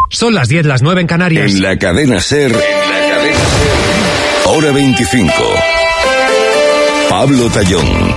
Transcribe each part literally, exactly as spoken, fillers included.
Son las diez, las nueve en Canarias. En la cadena SER, en la cadena SER, hora veinticinco. Pablo Tallón.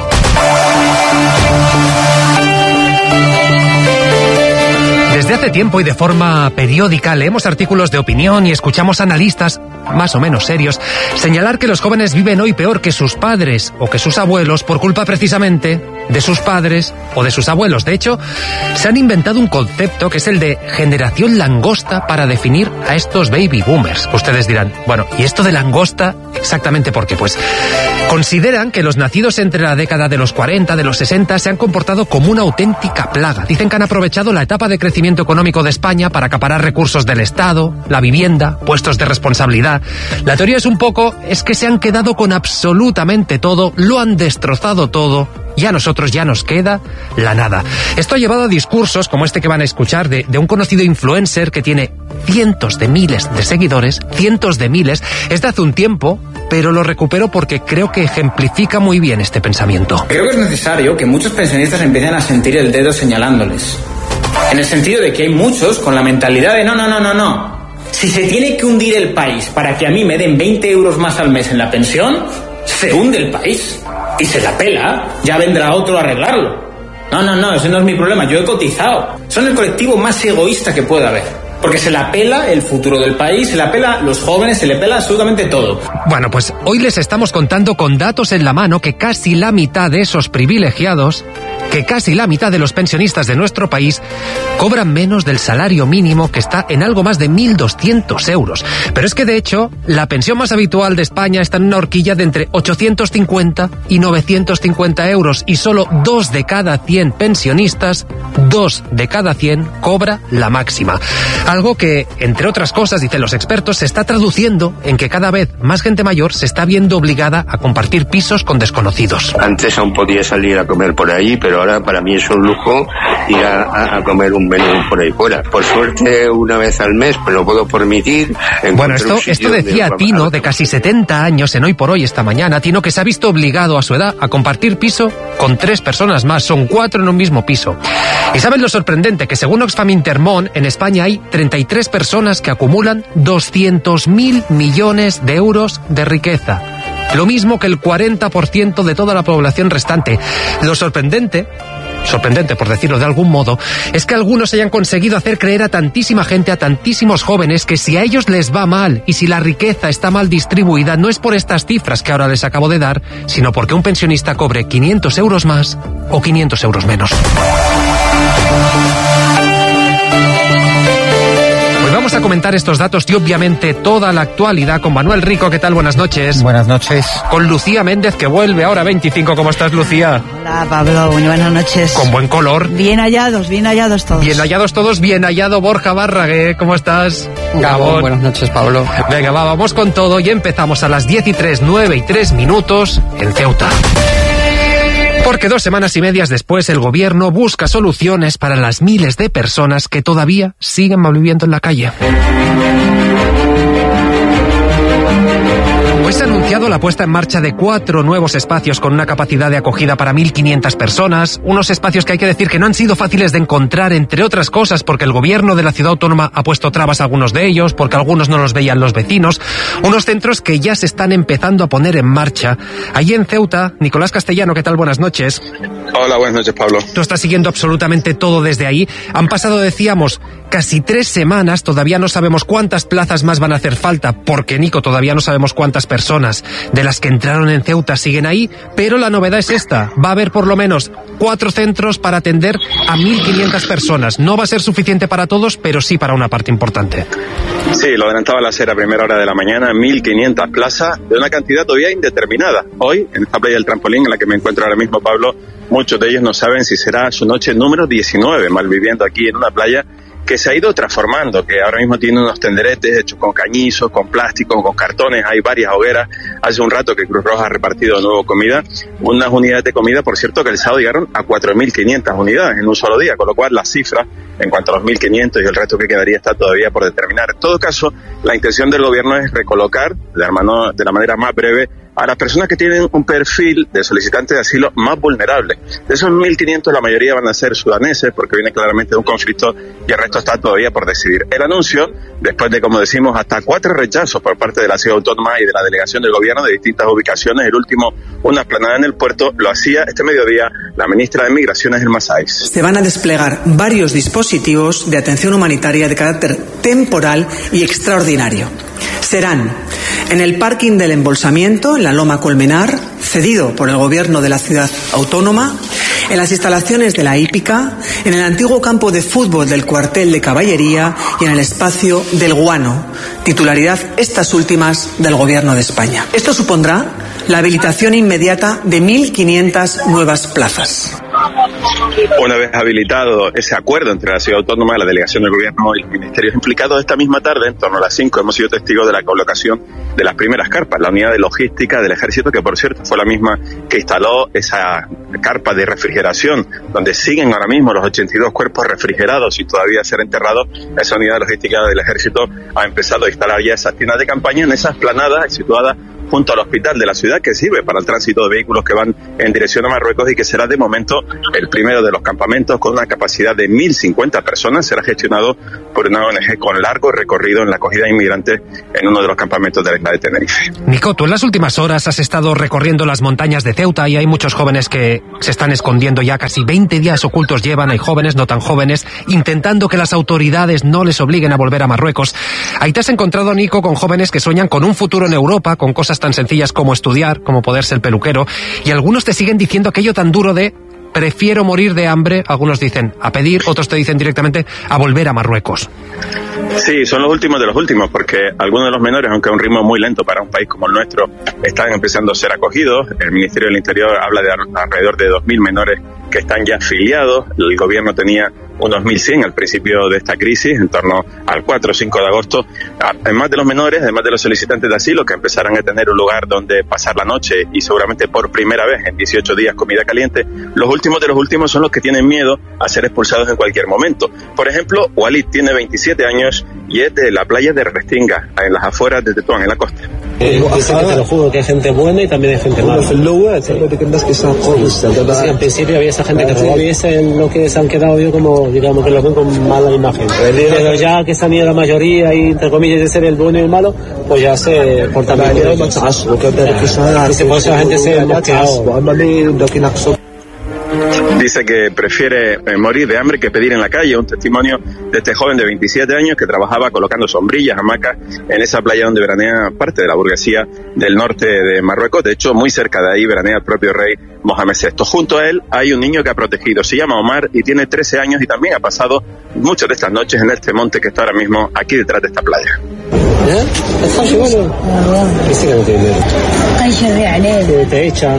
Desde hace tiempo y de forma periódica leemos artículos de opinión y escuchamos analistas, más o menos serios, señalar que los jóvenes viven hoy peor que sus padres o que sus abuelos por culpa precisamente de sus padres o de sus abuelos. De hecho, se han inventado un concepto que es el de generación langosta para definir a estos baby boomers. Ustedes dirán, bueno, ¿y esto de langosta exactamente por qué? Pues consideran que los nacidos entre la década de los cuarenta, de los sesenta, se han comportado como una auténtica plaga. Dicen que han aprovechado la etapa de crecimiento económico de España para acaparar recursos del Estado, la vivienda, puestos de responsabilidad. La teoría es un poco, es que se han quedado con absolutamente todo, lo han destrozado todo, y a nosotros ya nos queda la nada. Esto ha llevado a discursos como este que van a escuchar de, de un conocido influencer que tiene cientos de miles de seguidores, cientos de miles, es de hace un tiempo, pero lo recupero porque creo que ejemplifica muy bien este pensamiento. Creo que es necesario que muchos pensionistas empiecen a sentir el dedo señalándoles. En el sentido de que hay muchos con la mentalidad de no, no, no, no, no. Si se tiene que hundir el país para que a mí me den veinte euros más al mes en la pensión, se hunde el país. Y se la pela, ya vendrá otro a arreglarlo. No, no, no, ese no es mi problema, yo he cotizado. Son el colectivo más egoísta que pueda haber. Porque se la pela el futuro del país, se la pela los jóvenes, se le pela absolutamente todo. Bueno, pues hoy les estamos contando con datos en la mano que casi la mitad de esos privilegiados, que casi la mitad de los pensionistas de nuestro país cobran menos del salario mínimo, que está en algo más de mil doscientos euros. Pero es que de hecho, la pensión más habitual de España está en una horquilla de entre ochocientos cincuenta y novecientos cincuenta euros y solo dos de cada cien pensionistas, dos de cada cien cobra la máxima. Algo que, entre otras cosas, dicen los expertos, se está traduciendo en que cada vez más gente mayor se está viendo obligada a compartir pisos con desconocidos. Antes aún podía salir a comer por ahí, pero ahora para mí es un lujo ir a, a comer un menú por ahí fuera. Por suerte, una vez al mes me lo puedo permitir. Bueno, esto, esto decía Tino, de casi setenta años, en Hoy por Hoy esta mañana. Tino, que se ha visto obligado a su edad a compartir piso con tres personas más. Son cuatro en un mismo piso. Y ¿saben lo sorprendente? Que según Oxfam Intermón, en España hay treinta y tres personas que acumulan doscientos mil millones de euros de riqueza. Lo mismo que el cuarenta por ciento de toda la población restante. Lo sorprendente, sorprendente por decirlo de algún modo, es que algunos hayan conseguido hacer creer a tantísima gente, a tantísimos jóvenes, que si a ellos les va mal y si la riqueza está mal distribuida, no es por estas cifras que ahora les acabo de dar, sino porque un pensionista cobre quinientos euros más o quinientos euros menos. Vamos a comentar estos datos y obviamente toda la actualidad con Manuel Rico. ¿Qué tal? Buenas noches. Buenas noches. Con Lucía Méndez, que vuelve ahora veinticinco. ¿Cómo estás, Lucía? Hola, Pablo. Muy buenas noches. Con buen color. Bien hallados, bien hallados todos. Bien hallados todos, bien hallado Borja Barragué. ¿Cómo estás? Gabón. Buenas noches, Pablo. Venga, va, vamos con todo y empezamos a las diez y tres, nueve y tres minutos en Ceuta. Porque dos semanas y medias después el gobierno busca soluciones para las miles de personas que todavía siguen malviviendo en la calle. Hoy se ha anunciado la puesta en marcha de cuatro nuevos espacios con una capacidad de acogida para mil quinientas personas, unos espacios que hay que decir que no han sido fáciles de encontrar, entre otras cosas porque el gobierno de la ciudad autónoma ha puesto trabas a algunos de ellos, porque algunos no los veían los vecinos, unos centros que ya se están empezando a poner en marcha. Allí en Ceuta, Nicolás Castellano, ¿qué tal? Buenas noches. Hola, buenas noches, Pablo. Tú estás siguiendo absolutamente todo desde ahí. Han pasado, decíamos, casi tres semanas, todavía no sabemos cuántas plazas más van a hacer falta, porque, Nico, todavía no sabemos cuántas personas de las que entraron en Ceuta siguen ahí, pero la novedad es esta: va a haber por lo menos cuatro centros para atender a mil quinientas personas. No va a ser suficiente para todos, pero sí para una parte importante. Sí, lo adelantaba la SER a primera hora de la mañana, mil quinientas plazas de una cantidad todavía indeterminada. Hoy, en esta playa del Trampolín, en la que me encuentro ahora mismo, Pablo, muchos de ellos no saben si será su noche número diecinueve, malviviendo aquí en una playa que se ha ido transformando, que ahora mismo tiene unos tenderetes hechos con cañizos, con plástico, con cartones, hay varias hogueras. Hace un rato que Cruz Roja ha repartido de nuevo comida, unas unidades de comida, por cierto, que el sábado llegaron a cuatro mil quinientas unidades en un solo día, con lo cual la cifra, en cuanto a los mil quinientos y el resto que quedaría, está todavía por determinar. En todo caso, la intención del gobierno es recolocar, de la, mano, de la manera más breve, a las personas que tienen un perfil de solicitantes de asilo más vulnerable. De esos mil quinientos, la mayoría van a ser sudaneses, porque viene claramente de un conflicto y el resto está todavía por decidir. El anuncio, después de, como decimos, hasta cuatro rechazos por parte de la ciudad autónoma y de la delegación del gobierno de distintas ubicaciones, el último, una explanada en el puerto, lo hacía este mediodía la ministra de Migraciones, Elma Sáiz. Se van a desplegar varios dispositivos de atención humanitaria de carácter temporal y extraordinario. Serán en el parking del embolsamiento, en la Loma Colmenar, cedido por el gobierno de la ciudad autónoma, en las instalaciones de la hípica, en el antiguo campo de fútbol del cuartel de caballería y en el espacio del Guano, titularidad estas últimas del gobierno de España. Esto supondrá la habilitación inmediata de mil quinientas nuevas plazas. Una vez habilitado ese acuerdo entre la ciudad autónoma, la delegación del gobierno y los ministerios implicados, esta misma tarde, en torno a las cinco, hemos sido testigos de la colocación de las primeras carpas, la unidad de logística del ejército, que por cierto fue la misma que instaló esa carpa de refrigeración, donde siguen ahora mismo los ochenta y dos cuerpos refrigerados y todavía a ser enterrados. Esa unidad de logística del ejército ha empezado a instalar ya esas tiendas de campaña en esa explanada situada junto al hospital de la ciudad, que sirve para el tránsito de vehículos que van en dirección a Marruecos y que será de momento el primero de los campamentos con una capacidad de mil cincuenta personas. Será gestionado por una O N G con largo recorrido en la acogida de inmigrantes en uno de los campamentos de la isla de Tenerife. Nico, tú en las últimas horas has estado recorriendo las montañas de Ceuta y hay muchos jóvenes que se están escondiendo ya, casi veinte días ocultos llevan, hay jóvenes, no tan jóvenes, intentando que las autoridades no les obliguen a volver a Marruecos. Ahí te has encontrado, Nico, con jóvenes que sueñan con un futuro en Europa, con cosas tan sencillas como estudiar, como poder ser peluquero, y algunos te siguen diciendo aquello tan duro de prefiero morir de hambre, algunos dicen a pedir, otros te dicen directamente a volver a Marruecos. Sí, son los últimos de los últimos, porque algunos de los menores, aunque a un ritmo muy lento para un país como el nuestro, están empezando a ser acogidos. El Ministerio del Interior habla de alrededor de dos mil menores que están ya afiliados. El gobierno tenía unos mil cien al principio de esta crisis, en torno al cuatro o cinco de agosto. Además de los menores, además de los solicitantes de asilo, que empezarán a tener un lugar donde pasar la noche y seguramente por primera vez en dieciocho días comida caliente, los últimos de los últimos son los que tienen miedo a ser expulsados en cualquier momento. Por ejemplo, Walid tiene veintisiete años y es de la playa de Restinga, en las afueras de Tetuán, en la costa. Eh, dice que te lo juro, que hay gente buena y también hay gente mala. Sí. En principio había esa gente que robaba y ese es lo que se han quedado yo como, digamos, que lo ven con mala imagen. Pero ya que se han ido la mayoría y entre comillas de ser el bueno y el malo, pues ya se portan bien. Dice, pues esa gente se ha mosqueado. Dice que prefiere eh, morir de hambre que pedir en la calle. Un testimonio de este joven de veintisiete años que trabajaba colocando sombrillas, hamacas en esa playa donde veranea parte de la burguesía del norte de Marruecos. De hecho, muy cerca de ahí veranea el propio rey Mohamed sexto. Junto a él hay un niño que ha protegido. Se llama Omar y tiene trece años y también ha pasado muchas de estas noches en este monte que está ahora mismo aquí detrás de esta playa. ¿Eh? Dice que no tiene miedo. Te echan.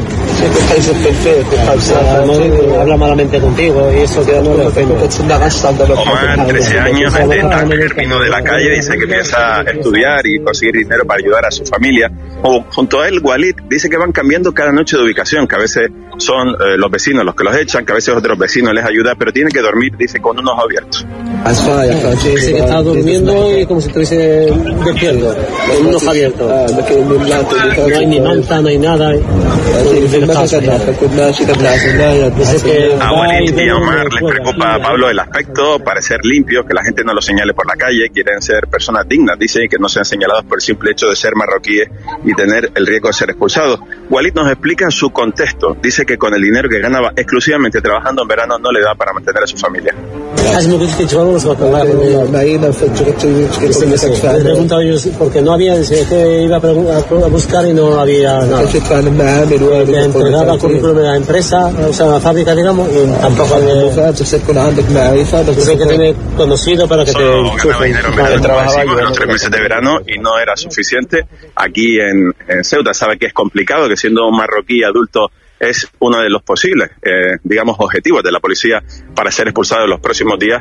Habla malamente contigo y eso que no le ofende. Omar, trece años, es de Tánger, vino de la calle, dice que empieza a estudiar y conseguir dinero para ayudar a su familia. O, junto a él, Walid dice que van cambiando cada noche de ubicación, que a veces son eh, los vecinos los que los echan, que a veces otros vecinos les ayudan, pero tiene que dormir, dice, con unos ojos abiertos. Dice que está durmiendo y como si estuviese despierto, con unos ojos abiertos. No hay ni manta, no hay nada. A Walid y a Omar les preocupa, Pablo, el aspecto, parecer limpios, que la gente no los señale por la calle, quieren ser personas dignas, dice, que no sean señalados por el simple hecho de ser marroquíes y tener el riesgo de ser expulsados. Walid nos explica su contexto, dice que con el dinero que ganaba exclusivamente trabajando en verano no le da para mantener a su familia. Le preguntaba yo porque no había, dice que iba a buscar y no había nada. Le entregaba currículum de la empresa, o sea, la fábrica, digamos, y tampoco había. Dice que tiene conocido para que Solo te ganaba dinero en verano, trabajaba en los tres meses de verano y no era suficiente. Aquí en, en Ceuta sabe que es complicado, que siendo un marroquí adulto es uno de los posibles, eh, digamos, objetivos de la policía para ser expulsado en los próximos días,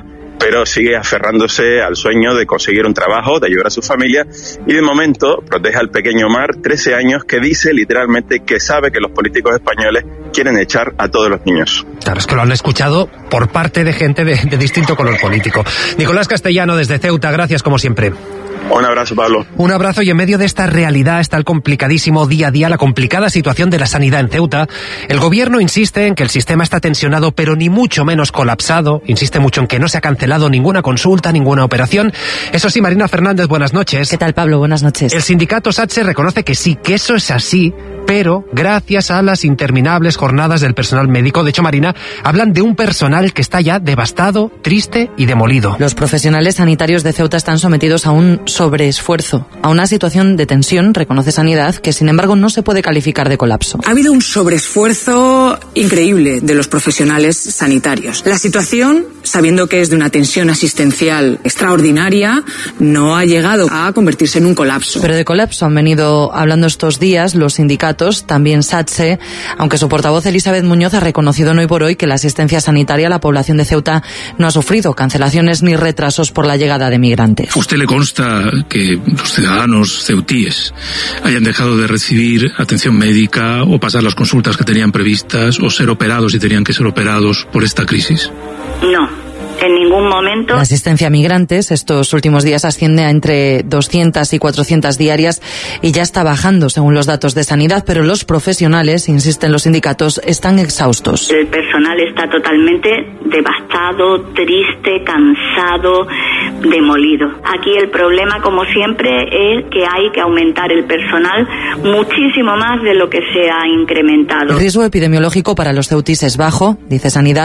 pero sigue aferrándose al sueño de conseguir un trabajo, de ayudar a su familia, y de momento protege al pequeño Omar, trece años, que dice literalmente que sabe que los políticos españoles quieren echar a todos los niños. Claro, es que lo han escuchado por parte de gente de, de distinto color político. Nicolás Castellano, desde Ceuta, gracias como siempre. Un abrazo, Pablo. Un abrazo, y en medio de esta realidad está el complicadísimo día a día, la complicada situación de la sanidad en Ceuta. El gobierno insiste en que el sistema está tensionado, pero ni mucho menos colapsado. Insiste mucho en que no se ha cancelado ninguna consulta, ninguna operación. Eso sí, Marina Fernández, buenas noches. ¿Qué tal, Pablo? Buenas noches. El sindicato SATSE reconoce que sí, que eso es así, pero gracias a las interminables jornadas del personal médico. De hecho, Marina, hablan de un personal que está ya devastado, triste y demolido. Los profesionales sanitarios de Ceuta están sometidos a un sobreesfuerzo, a una situación de tensión, reconoce Sanidad, que sin embargo no se puede calificar de colapso. Ha habido un sobreesfuerzo increíble de los profesionales sanitarios. La situación, sabiendo que es de una tensión asistencial extraordinaria, no ha llegado a convertirse en un colapso. Pero de colapso han venido hablando estos días los sindicatos, también SATSE, aunque su portavoz Elizabeth Muñoz ha reconocido hoy por hoy que la asistencia sanitaria a la población de Ceuta no ha sufrido cancelaciones ni retrasos por la llegada de migrantes. ¿A usted le consta que los ciudadanos ceutíes hayan dejado de recibir atención médica o pasar las consultas que tenían previstas o ser operados si tenían que ser operados por esta crisis? No. En ningún momento. La asistencia a migrantes estos últimos días asciende a entre doscientas y cuatrocientas diarias y ya está bajando según los datos de Sanidad, pero los profesionales, insisten los sindicatos, están exhaustos. El personal está totalmente devastado, triste, cansado, demolido. Aquí el problema, como siempre, es que hay que aumentar el personal muchísimo más de lo que se ha incrementado. El riesgo epidemiológico para los ceutíes es bajo, dice Sanidad.